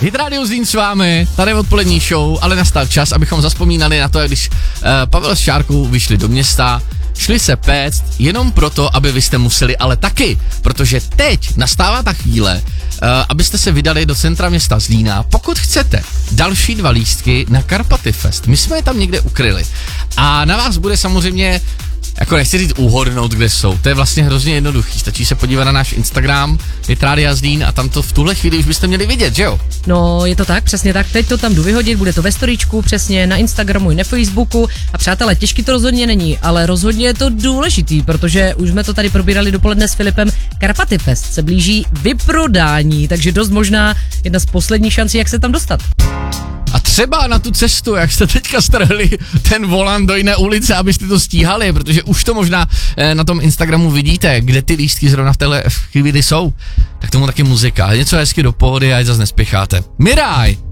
Hit Radio Zlín s vámi, tady odpolední show, ale nastal čas, abychom zazpomínali na to, jak když Pavel s Šárkou vyšli do města, šli se péct jenom proto, aby vy jste museli, ale taky, protože teď nastává ta chvíle, abyste se vydali do centra města Zlína, pokud chcete další 2 lístky na Karpaty Fest. My jsme je tam někde ukryli a na vás bude samozřejmě, jako nechci říct uhodnout, kde jsou, to je vlastně hrozně jednoduchý, stačí se podívat na náš Instagram, Hit Radio Zlín a tam to v tuhle chvíli už byste měli vidět, že jo? No, je to tak, přesně tak, teď to tam jdu vyhodit, bude to ve storíčku, přesně na Instagramu i na Facebooku a přátelé, těžký to rozhodně není, ale rozhodně je to důležitý, protože už jsme to tady probírali dopoledne s Filipem, Karpaty Fest se blíží vyprodání, takže dost možná jedna z posledních šancí, jak se tam dostat. A třeba na tu cestu, jak jste teďka strhli ten volant do jiné ulice, abyste to stíhali, protože už to možná na tom Instagramu vidíte, kde ty lístky zrovna v téhle chvíli jsou, tak tomu taky muzika. Něco hezky do pohody a ať zase nespěcháte. Miraj!